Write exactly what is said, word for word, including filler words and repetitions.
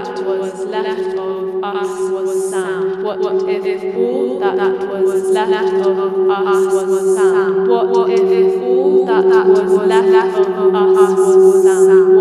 that was left of us was sand? What if all that was left of us was sand? What if all that was left of us was sand?